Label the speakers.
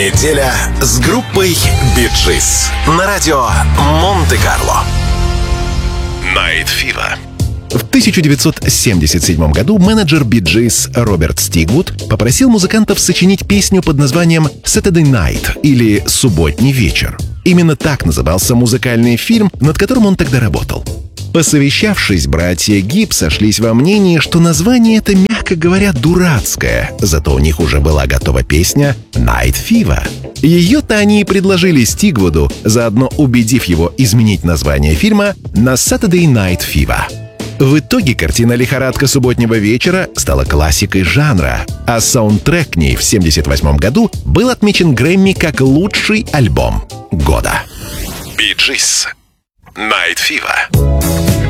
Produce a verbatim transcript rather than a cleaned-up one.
Speaker 1: Неделя с группой Bee Gees на радио Монте-Карло. Night Fever.
Speaker 2: В тысяча девятьсот семьдесят седьмом году менеджер Bee Gees Роберт Стигвуд попросил музыкантов сочинить песню под названием «Saturday Night» или «Субботний вечер». Именно так назывался музыкальный фильм, над которым он тогда работал. Посовещавшись, братья Гиб сошлись во мнении, что название это, мягко говоря, дурацкое, зато у них уже была готова песня «Night Fever». Ее-то они и предложили Стигвуду, заодно убедив его изменить название фильма на «Saturday Night Fever». В итоге картина «Лихорадка субботнего вечера» стала классикой жанра, а саундтрек к ней в семьдесят восьмом году был отмечен Грэмми как лучший альбом года.
Speaker 1: Bee Gees. Night Fever.